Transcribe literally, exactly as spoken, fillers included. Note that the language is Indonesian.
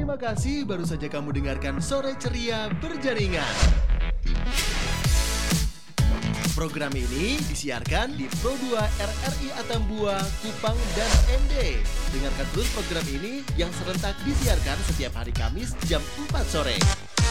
Terima kasih baru saja kamu dengarkan Sore Ceria Berjaringan. Program ini disiarkan di Pro dua R R I Atambua, Kupang, dan N D. Dengarkan terus program ini yang serentak disiarkan setiap hari Kamis jam empat sore.